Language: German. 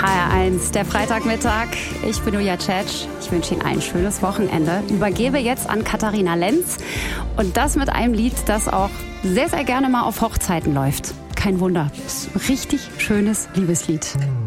HR1, der Freitagmittag. Ich bin Julia Tschetsch. Ich wünsche Ihnen ein schönes Wochenende. Übergebe jetzt an Katharina Lenz. Und das mit einem Lied, das auch sehr, sehr gerne mal auf Hochzeiten läuft. Kein Wunder. Ist ein richtig schönes Liebeslied.